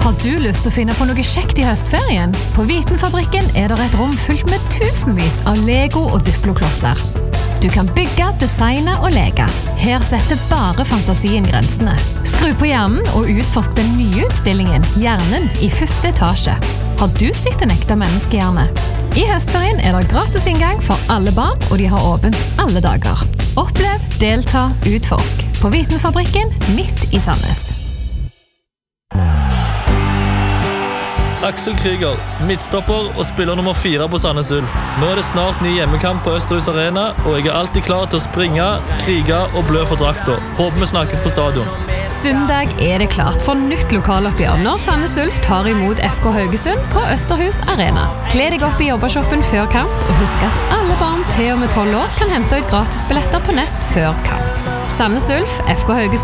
Har du lyst til å finne på noe kjekt i høstferien? På Vitenfabrikken det et rom fullt med tusenvis av Lego og Duplo-klosser. Du kan bygge, designe og leke. Her setter bare fantasien grensene. Skru på hjernen og utforsk den nye utstillingen Hjernen i første etasje. Har du sett en ekte menneskehjerne? I høstferien det gratis inngang for alle barn, og de har åpent alle dager. Opplev, delta, utforsk. På Vitenfabrikken, midt i Sandnes. Aksel Krüger, midtstopper og spiller nummer 4 på Sandnes Ulf. Nå det snart ny hjemmekamp på Østerhus Arena, og jeg alltid klar til å springe, krige og blø for drakta. Håper vi snakkes på stadion. Søndag det klart for nytt lokaloppgjør når Sandnes Ulf tar imot FK Haugesund på Østerhus Arena. Gled deg opp i jobbershoppen før kamp, og husk at alle barn til og med 12 år kan hente ut gratisbilletter på nett før kamp. Sandnes Ulf, FK Haugesund.